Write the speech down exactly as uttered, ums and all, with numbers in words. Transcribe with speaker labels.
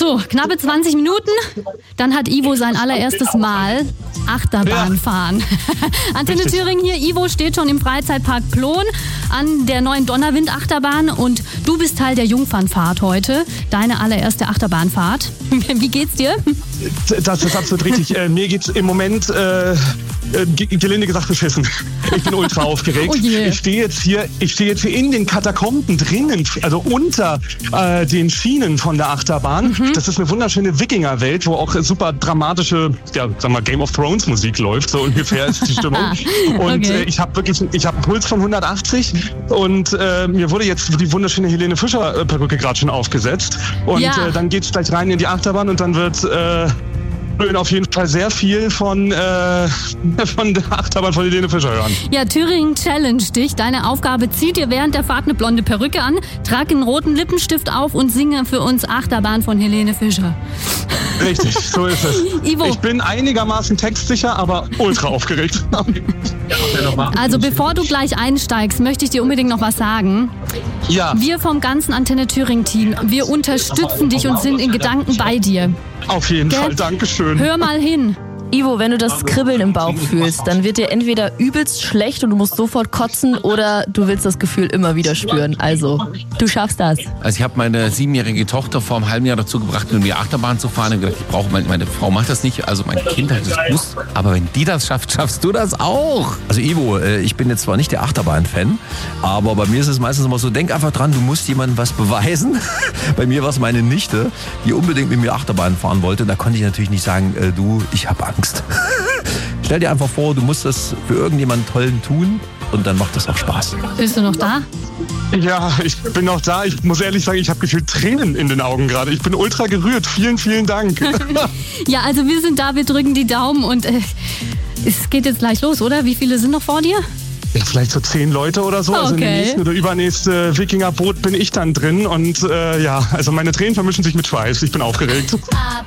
Speaker 1: So, knappe zwanzig Minuten, dann hat Ivo sein allererstes Mal Achterbahn
Speaker 2: Ja.
Speaker 1: fahren. Antenne
Speaker 2: Richtig.
Speaker 1: Thüringen hier, Ivo steht schon im Freizeitpark Plon an der neuen Donnerwind-Achterbahn und du bist Teil der Jungfernfahrt heute, deine allererste Achterbahnfahrt. Wie geht's dir?
Speaker 2: Das ist absolut richtig. Äh, mir geht's im Moment, äh, äh, g- gelinde gesagt, beschissen. Ich bin ultra aufgeregt.
Speaker 1: Oh je.
Speaker 2: Ich stehe jetzt hier, ich stehe jetzt hier in den Katakomben drinnen, also unter äh, den Schienen von der Achterbahn.
Speaker 1: Mhm.
Speaker 2: Das ist eine wunderschöne Wikingerwelt, wo auch super dramatische, ja, sag mal, Game of Thrones Musik läuft, so ungefähr ist die Stimmung. Und
Speaker 1: Okay.
Speaker 2: äh, ich habe wirklich, ich habe einen Puls von hundertachtzig und äh, mir wurde jetzt die wunderschöne Helene Fischer äh, Perücke gerade schon aufgesetzt. Und
Speaker 1: Ja.
Speaker 2: äh, dann geht's gleich rein in die Achterbahn und dann wird äh, hören auf jeden Fall sehr viel von, äh, von der Achterbahn von Helene Fischer hören.
Speaker 1: Ja, Thüringen Challenge dich. Deine Aufgabe, zieh dir während der Fahrt eine blonde Perücke an, trag einen roten Lippenstift auf und singe für uns Achterbahn von Helene Fischer.
Speaker 2: Richtig, so ist es.
Speaker 1: Ivo.
Speaker 2: Ich bin einigermaßen textsicher, aber ultra aufgeregt.
Speaker 1: Also bevor du gleich einsteigst, möchte ich dir unbedingt noch was sagen.
Speaker 2: Ja,
Speaker 1: Wir vom ganzen Antenne Thüringen Team, wir unterstützen dich und sind in Gedanken bei dir.
Speaker 2: auf jeden
Speaker 1: Gell?
Speaker 2: Fall, Dankeschön.
Speaker 1: Hör mal hin.
Speaker 3: Ivo, wenn du das Kribbeln im Bauch fühlst, dann wird dir entweder übelst schlecht und du musst sofort kotzen oder du willst das Gefühl immer wieder spüren. Also, du schaffst das.
Speaker 4: Also ich habe meine siebenjährige Tochter vor einem halben Jahr dazu gebracht, mit mir Achterbahn zu fahren. Ich habe gedacht, ich brauche, meine, meine Frau macht das nicht, also mein Kind hat das gewusst. Aber wenn die das schafft, schaffst du das auch.
Speaker 5: Also Ivo, äh, ich bin jetzt zwar nicht der Achterbahn-Fan, aber bei mir ist es meistens immer so, denk einfach dran, du musst jemandem was beweisen. Bei mir war es meine Nichte, die unbedingt mit mir Achterbahn fahren wollte. Da konnte ich natürlich nicht sagen, äh, du, ich habe Angst. Stell dir einfach vor, du musst das für irgendjemanden Tollen tun und dann macht das auch Spaß.
Speaker 1: Bist du noch da?
Speaker 2: Ja, ich bin noch da. Ich muss ehrlich sagen, ich habe gefühlt Tränen in den Augen gerade. Ich bin ultra gerührt. Vielen, vielen Dank.
Speaker 1: Ja, also wir sind da, wir drücken die Daumen und äh, es geht jetzt gleich los, oder? Wie viele sind noch vor dir?
Speaker 2: Ja, vielleicht so zehn Leute oder so. Also in dem
Speaker 1: Okay.
Speaker 2: nächsten oder übernächste Wikingerboot bin ich dann drin. Und äh, ja, also meine Tränen vermischen sich mit Schweiß. Ich bin aufgeregt.
Speaker 6: Ab